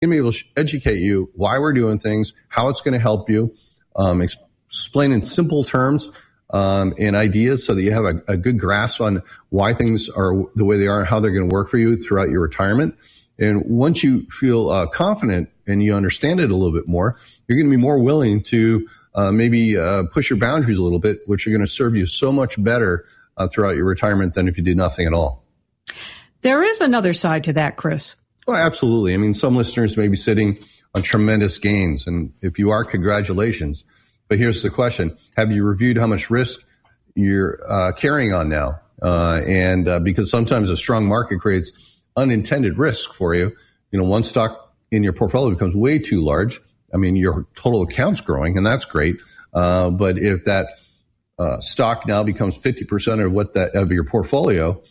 going to be able to educate you why we're doing things, how it's going to help you, explain in simple terms and ideas so that you have a good grasp on why things are the way they are and how they're going to work for you throughout your retirement. And once you feel confident and you understand it a little bit more, you're going to be more willing to maybe push your boundaries a little bit, which are going to serve you so much better throughout your retirement than if you did nothing at all. There is another side to that, Chris. Oh, absolutely. I mean, some listeners may be sitting on tremendous gains, and if you are, congratulations. But here's the question. Have you reviewed how much risk you're carrying on now? Because sometimes a strong market creates unintended risk for you. One stock in your portfolio becomes way too large. I mean, your total account's growing, and that's great. But if that stock now becomes 50% of your portfolio,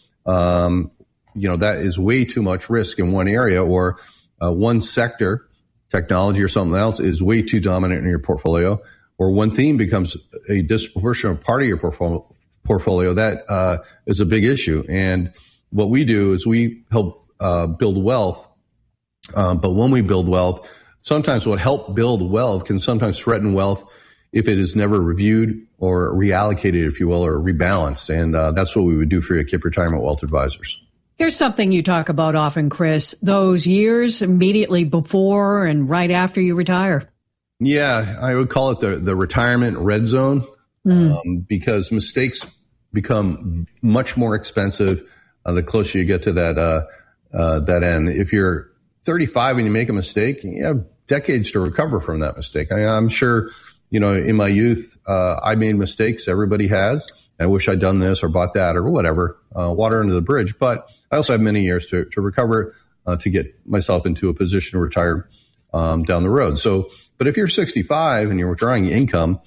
that is way too much risk in one area, or one sector, technology or something else, is way too dominant in your portfolio, or one theme becomes a disproportionate part of your portfolio. That is a big issue. And what we do is we help build wealth. But when we build wealth, sometimes what helped build wealth can sometimes threaten wealth if it is never reviewed or reallocated, if you will, or rebalanced. And that's what we would do for you at KIPP Retirement Wealth Advisors. Here's something you talk about often, Chris, those years immediately before and right after you retire. Yeah, I would call it the retirement red zone, because mistakes become much more expensive the closer you get to that end. If you're 35 and you make a mistake, you have decades to recover from that mistake. I'm sure, in my youth, I made mistakes. Everybody has. I wish I'd done this or bought that or whatever, water under the bridge. But I also have many years to recover, to get myself into a position to retire down the road. So, but if you're 65 and you're withdrawing income,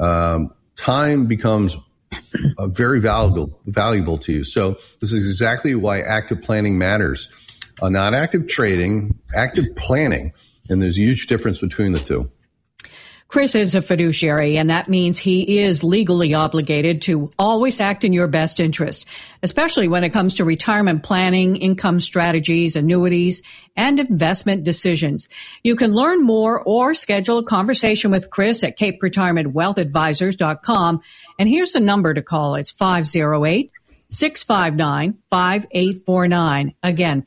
time becomes very valuable to you. So this is exactly why active planning matters. Not active trading, active planning. And there's a huge difference between the two. Chris is a fiduciary, and that means he is legally obligated to always act in your best interest, especially when it comes to retirement planning, income strategies, annuities, and investment decisions. You can learn more or schedule a conversation with Chris at KIPPRetirementWealthAdvisors.com. And here's the number to call. It's 508-659-5849. Again,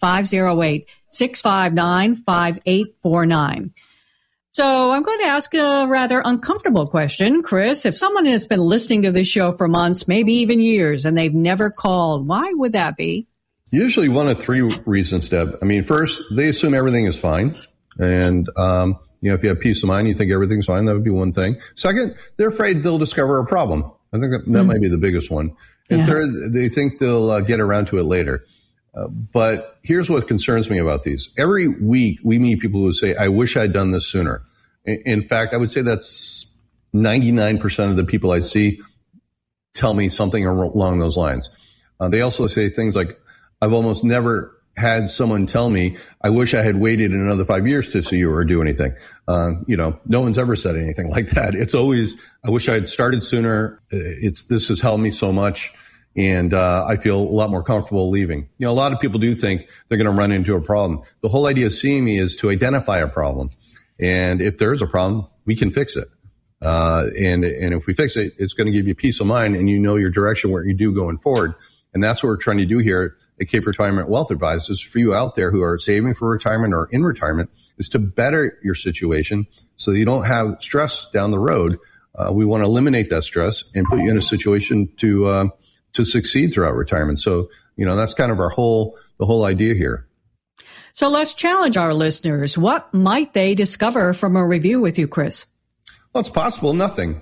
508-659-5849. So I'm going to ask a rather uncomfortable question, Chris. If someone has been listening to this show for months, maybe even years, and they've never called, why would that be? Usually one of three reasons, Deb. I mean, first, they assume everything is fine. And, if you have peace of mind, you think everything's fine, that would be one thing. Second, they're afraid they'll discover a problem. I think that might be the biggest one. And third, they think they'll get around to it later. But here's what concerns me about these. Every week we meet people who say, I wish I'd done this sooner. In fact, I would say that's 99% of the people I see tell me something along those lines. They also say things like, I've almost never had someone tell me, I wish I had waited another 5 years to see you or do anything. No one's ever said anything like that. It's always, I wish I had started sooner. This has helped me so much. And I feel a lot more comfortable leaving. A lot of people do think they're going to run into a problem. The whole idea of seeing me is to identify a problem. And if there is a problem, we can fix it. And if we fix it, it's going to give you peace of mind and your direction, where you do going forward. And that's what we're trying to do here at KIPP Retirement Wealth Advisors for you out there who are saving for retirement or in retirement, is to better your situation so that you don't have stress down the road. We want to eliminate that stress and put you in a situation to succeed throughout retirement. So, that's kind of the whole idea here. So let's challenge our listeners. What might they discover from a review with you, Chris? Well, it's possible. Nothing.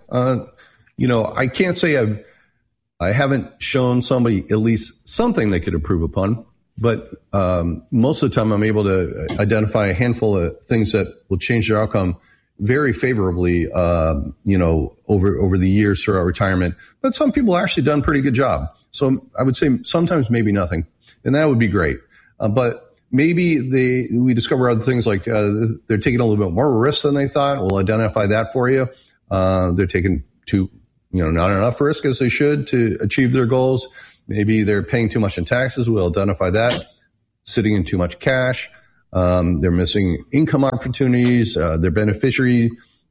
I can't say I haven't shown somebody at least something they could improve upon, but most of the time I'm able to identify a handful of things that will change their outcome very favorably, over the years throughout retirement. But some people have actually done a pretty good job. So I would say sometimes maybe nothing, and that would be great. But maybe we discover other things like they're taking a little bit more risk than they thought. We'll identify that for you. They're taking not enough risk as they should to achieve their goals. Maybe they're paying too much in taxes. We'll identify that. Sitting in too much cash. They're missing income opportunities. Their beneficiary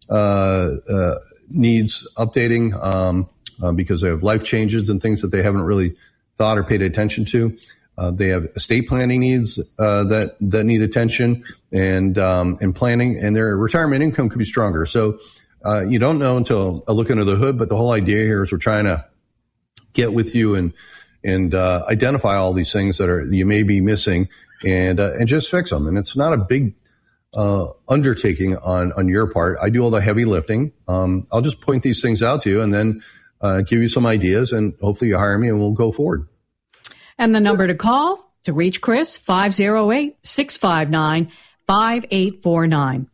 needs updating because they have life changes and things that they haven't really thought or paid attention to. They have estate planning needs that need attention and planning, and their retirement income could be stronger. So you don't know until a look under the hood, but the whole idea here is we're trying to get with you and identify all these things that you may be missing and just fix them. And it's not a big undertaking on your part. I do all the heavy lifting. I'll just point these things out to you and then give you some ideas, and hopefully you hire me and we'll go forward. And the number to call to reach Chris, 508-659-5849.